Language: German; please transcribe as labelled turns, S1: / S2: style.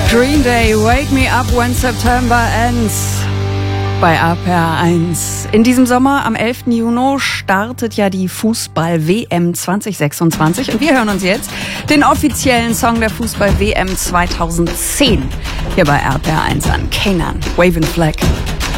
S1: Green Day, Wake Me Up When September Ends. Bei RPR1. In diesem Sommer, am 11. Juni, startet ja die Fußball-WM 2026. Und wir hören uns jetzt den offiziellen Song der Fußball-WM 2010 hier bei RPR1 an. Kanan, Waving Flag.